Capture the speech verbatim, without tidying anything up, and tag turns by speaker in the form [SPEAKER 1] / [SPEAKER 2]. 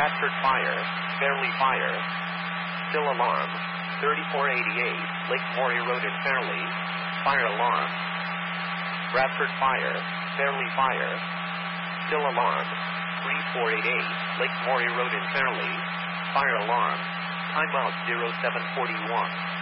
[SPEAKER 1] Bradford Fire, Fairley Fire. Still alarm. thirty-four eighty-eight, Lake Maury Road in Fairley. Fire alarm. Bradford Fire, Fairley Fire. Still alarm. thirty-four eighty-eight, Lake Maury Road in Fairley. Fire alarm. Time out zero seven forty-one.